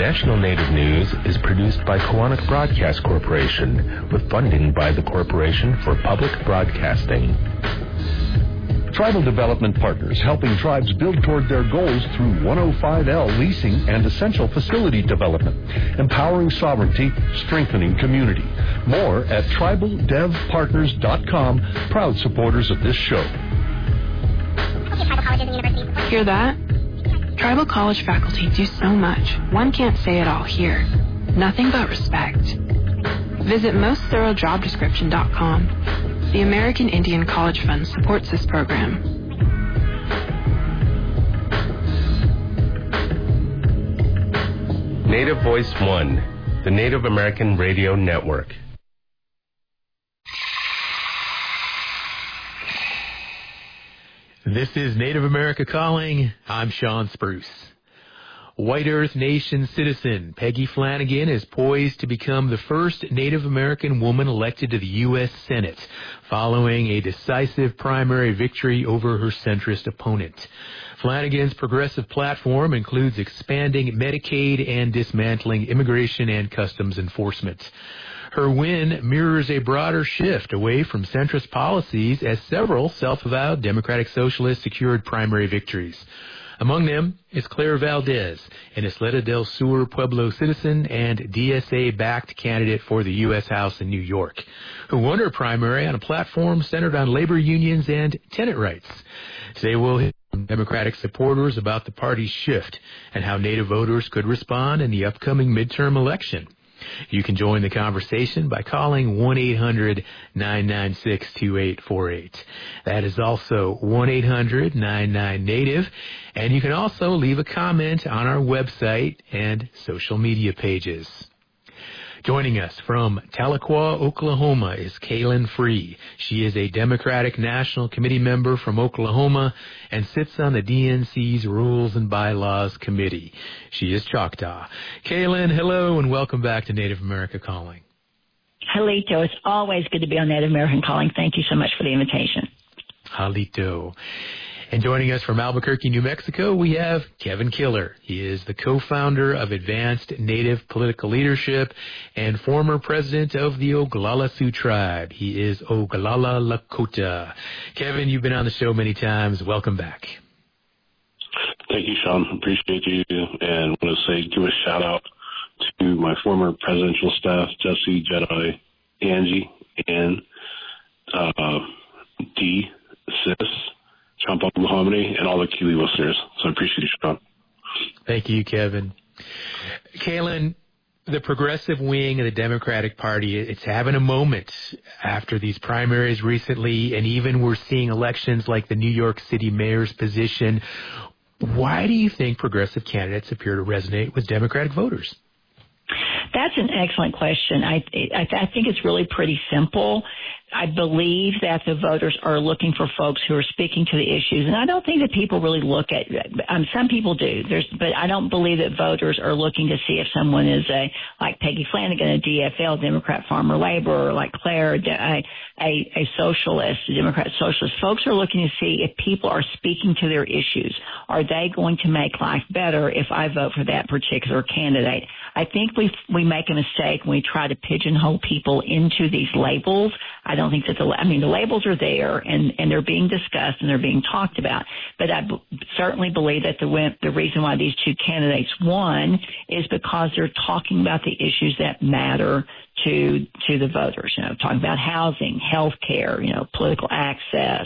National Native News is produced by Koahnic Broadcast Corporation with funding by the Corporation for Public Broadcasting. Tribal Development Partners, helping tribes build toward their goals through 105L leasing and essential facility development, empowering sovereignty, strengthening community. More at tribaldevpartners.com, proud supporters of this show. Hear that? Tribal college faculty do so much. One can't say it all here. Nothing but respect. Visit mostthoroughdescription.com. The American Indian College Fund supports this program. Native Voice One, the Native American Radio Network. This is Native America Calling. I'm Sean Spruce. White Earth Nation citizen Peggy Flanagan is poised to become the first Native American woman elected to the U.S. Senate, following a decisive primary victory over her centrist opponent. Flanagan's progressive platform includes expanding Medicaid and dismantling immigration and customs enforcement. Her win mirrors a broader shift away from centrist policies as several self-avowed Democratic Socialists secured primary victories. Among them is Claire Valdez, an Isleta del Sur Pueblo citizen and DSA-backed candidate for the U.S. House in New York, who won her primary on a platform centered on labor unions and tenant rights. Today we'll hear from Democratic supporters about the party's shift and how Native voters could respond in the upcoming midterm election. You can join the conversation by calling 1-800-996-2848. That is also 1-800-99-NATIVE. And you can also leave a comment on our website and social media pages. Joining us from Tahlequah, Oklahoma is Kaylin Free. She is a Democratic National Committee member from Oklahoma and sits on the DNC's Rules and Bylaws Committee. She is Choctaw. Kaylin, hello and welcome back to Native America Calling. Halito, it's always good to be on Native American Calling. Thank you so much for the invitation. Halito. And joining us from Albuquerque, New Mexico, we have Kevin Killer. He is the co-founder of Advanced Native Political Leadership and former president of the Oglala Sioux Tribe. He is Oglala Lakota. Kevin, you've been on the show many times. Welcome back. Thank you, Sean. Appreciate you. And I want to give a shout out to my former presidential staff, Jesse, Jedi, Angie, and D, Sis, Champagne Muhammadi, and all the Kiwi listeners. So I appreciate you, Sean. Thank you, Kevin. Kaylin, the progressive wing of the Democratic Party, it's having a moment after these primaries recently, and even we're seeing elections like the New York City mayor's position. Why do you think progressive candidates appear to resonate with Democratic voters? That's an excellent question. I think it's really pretty simple. I believe that the voters are looking for folks who are speaking to the issues, and I don't think that people really look at. Some people do, but I don't believe that voters are looking to see if someone is like Peggy Flanagan, a DFL, Democrat Farmer Labor, or like Claire, a socialist, a Democrat socialist. Folks are looking to see if people are speaking to their issues. Are they going to make life better if I vote for that particular candidate? I think we make a mistake when we try to pigeonhole people into these labels. I don't think that the labels are there and they're being discussed and they're being talked about. But I certainly believe that the reason why these two candidates won is because they're talking about the issues that matter to the voters. Talking about housing, health care, political access,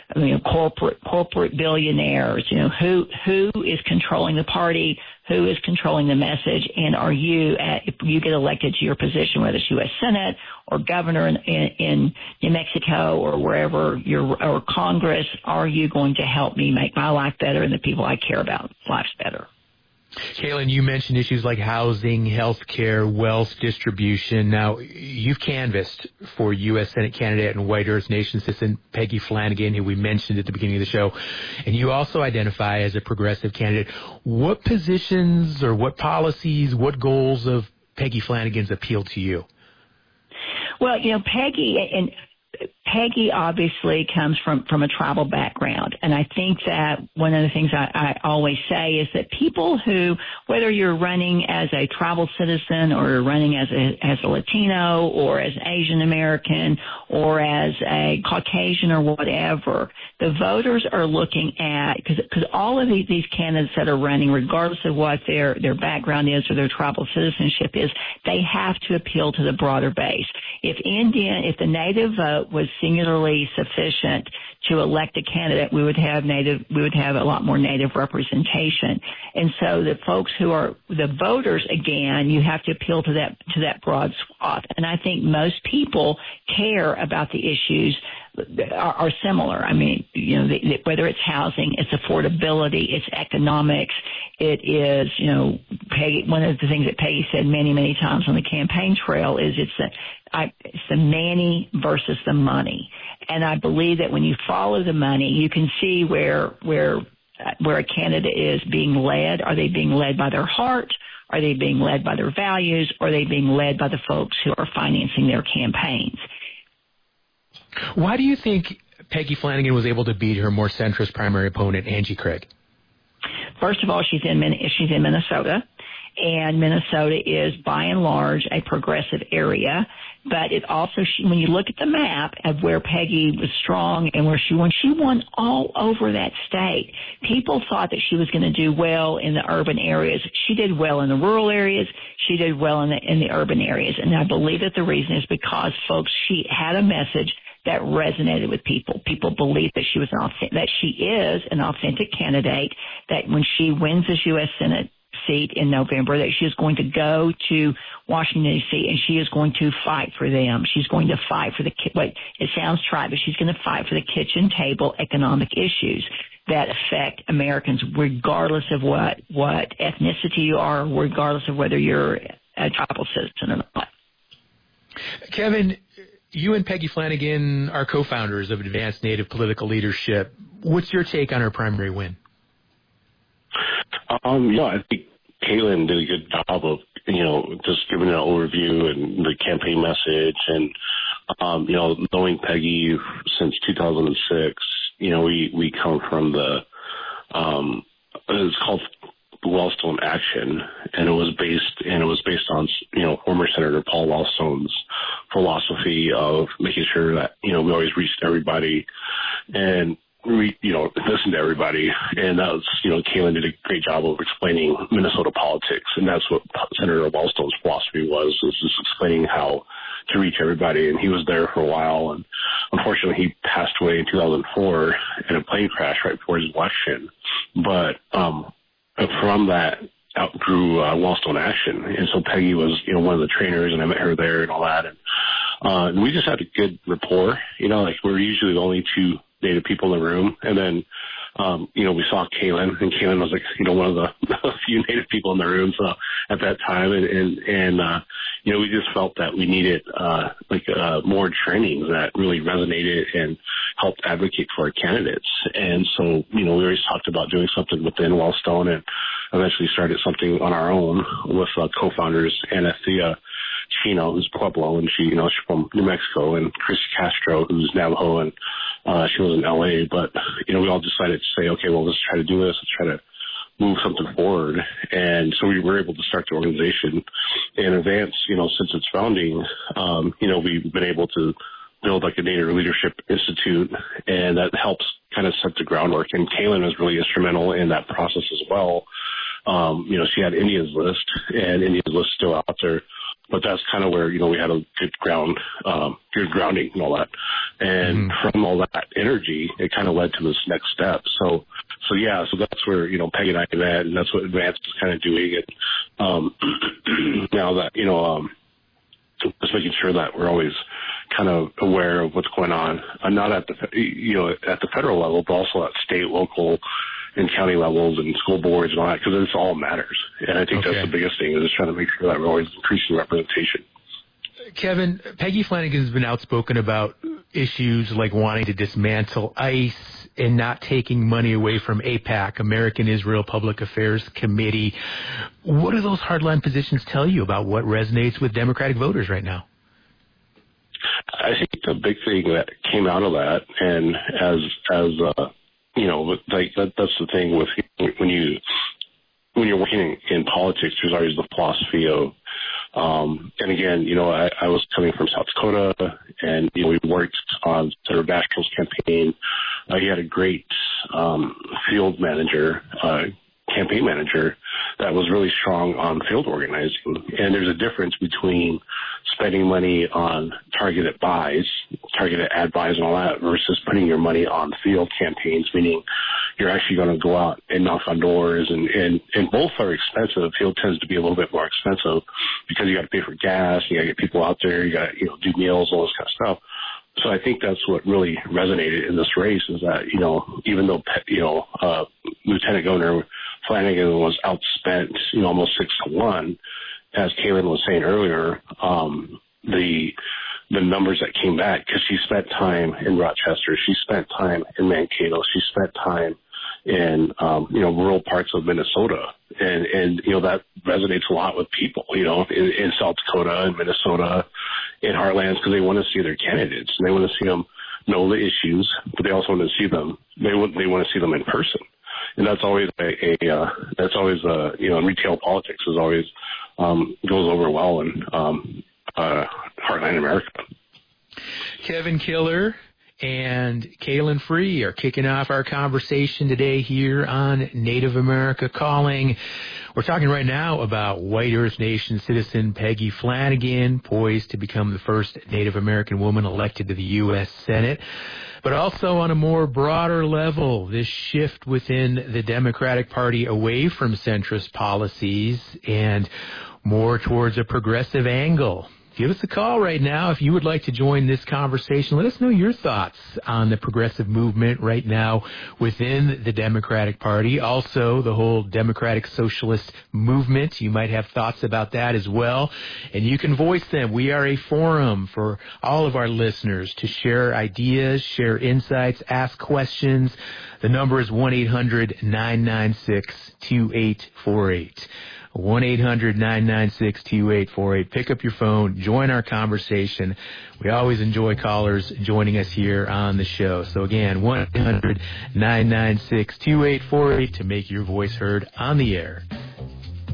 corporate billionaires. Who is controlling the party? Who is controlling the message? And are you, if you get elected to your position, whether it's U.S. Senate or governor in New Mexico or wherever or Congress, are you going to help me make my life better and the people I care about lives better? Kaylin, you mentioned issues like housing, health care, wealth distribution. Now, you've canvassed for U.S. Senate candidate and White Earth Nation citizen Peggy Flanagan, who we mentioned at the beginning of the show, and you also identify as a progressive candidate. What positions or what policies, what goals of Peggy Flanagan's appeal to you? Well, Peggy, and Peggy obviously comes from a tribal background, and I think that one of the things I always say is that people who, whether you're running as a tribal citizen or you're running as a Latino or as Asian American or as a Caucasian or whatever, the voters are looking at, because all of these candidates that are running, regardless of what their background is or their tribal citizenship is, they have to appeal to the broader base. If the native vote was singularly sufficient to elect a candidate, we would have a lot more native representation. And so the folks who are the voters, again, you have to appeal to that broad swath. And I think most people care about the issues are similar. I mean, whether it's housing, it's affordability, it's economics, it is, Peggy, one of the things that Peggy said many, many times on the campaign trail is it's the nanny versus the money. And I believe that when you follow the money, you can see where a candidate is being led. Are they being led by their heart? Are they being led by their values? Or are they being led by the folks who are financing their campaigns? Why do you think Peggy Flanagan was able to beat her more centrist primary opponent, Angie Craig? First of all, she's in Minnesota, and Minnesota is by and large a progressive area. But it also, when you look at the map of where Peggy was strong and where she won all over that state. People thought that she was going to do well in the urban areas. She did well in the rural areas. She did well in the urban areas. And I believe that the reason is because, folks, she had a message that resonated with people. People believed that she is an authentic candidate, that when she wins this U.S. Senate seat in November, that she is going to go to Washington, D.C., and she is going to fight for them. She's going to fight for it sounds trite, but she's going to fight for the kitchen table economic issues that affect Americans regardless of what ethnicity you are, regardless of whether you're a tribal citizen or not. Kevin, you and Peggy Flanagan are co-founders of Advanced Native Political Leadership. What's your take on her primary win? I think Kaylin did a good job of, just giving an overview and the campaign message. And, knowing Peggy since 2006, we come from it's called Wellstone Action, and it was based on, former Senator Paul Wellstone's philosophy of making sure that, we always reached everybody and listen to everybody. And that was, Kaylin did a great job of explaining Minnesota politics. And that's what Senator Wellstone's philosophy was just explaining how to reach everybody. And he was there for a while. And unfortunately, he passed away in 2004 in a plane crash right before his election. But, from that outgrew Wellstone Action. And so Peggy was, one of the trainers, and I met her there and all that. And we just had a good rapport. We're usually the only two Native people in the room. And then, we saw Kaylin, and Kaylin was one of the few Native people in the room. So at that time, and we just felt that we needed, more trainings that really resonated and helped advocate for our candidates. And so, we always talked about doing something within Wellstone, and eventually started something on our own with co-founders Anathea Chino, who's Pueblo, and she's from New Mexico, and Chris Castro, who's Navajo, and she was in LA. But, we all decided to say, okay, well, let's try to do this. Let's try to move something forward. And so we were able to start the organization in advance, since its founding. We've been able to build a Native Leadership Institute, and that helps kind of set the groundwork. And Kaylin was really instrumental in that process as well. She had India's List, and India's List is still out there. But that's kind of where, we had a good good grounding and all that. And from all that energy, it kind of led to this next step. So that's where, Peggy and I met, and that's what Advance is kind of doing. And now that, just making sure that we're always kind of aware of what's going on, not at the federal level, but also at state, local, and county levels and school boards and all that, because this all matters. And I think that's the biggest thing, is just trying to make sure that we're always increasing representation. Kevin, Peggy Flanagan has been outspoken about issues like wanting to dismantle ICE and not taking money away from AIPAC, American Israel Public Affairs Committee. What do those hardline positions tell you about what resonates with Democratic voters right now? I think the big thing that came out of that, and that's the thing with when you're working in politics, there's always the philosophy of, and again, I was coming from South Dakota, and we worked on Senator Daschle's campaign. He had a great field manager, campaign manager that was really strong on field organizing. And there's a difference between spending money on targeted buys, targeted ad buys and all that versus putting your money on field campaigns, meaning you're actually going to go out and knock on doors, and both are expensive. Field tends to be a little bit more expensive because you got to pay for gas, you got to get people out there, you got to, do meals, all this kind of stuff. So I think that's what really resonated in this race is that, even though, Lieutenant Governor Flanagan was outspent, almost 6-1, as Kaylin was saying earlier, the numbers that came back, because she spent time in Rochester, she spent time in Mankato, she spent time in, rural parts of Minnesota. And that resonates a lot with people, in South Dakota and Minnesota, in Heartlands, because they want to see their candidates and they want to see them know the issues, but they also want to see them, they want to see them in person. And that's always in retail politics is always, goes over well in, Heartland America. Kevin Killer and Kaylin Free are kicking off our conversation today here on Native America Calling. We're talking right now about White Earth Nation citizen Peggy Flanagan, poised to become the first Native American woman elected to the U.S. Senate. But also on a more broader level, this shift within the Democratic Party away from centrist policies and more towards a progressive angle. Give us a call right now if you would like to join this conversation. Let us know your thoughts on the progressive movement right now within the Democratic Party. Also, the whole Democratic Socialist movement. You might have thoughts about that as well. And you can voice them. We are a forum for all of our listeners to share ideas, share insights, ask questions. The number is 1-800-996-2848. 1-800-996-2848. Pick up your phone, join our conversation. We always enjoy callers joining us here on the show. So again, 1-800-996-2848 to make your voice heard on the air.